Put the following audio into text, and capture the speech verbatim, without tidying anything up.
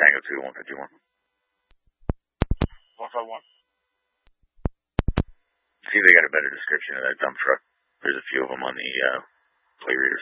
Tango two one fifty-one. one five one. See if they got a better description of that dump truck. There's a few of them on the uh, play readers.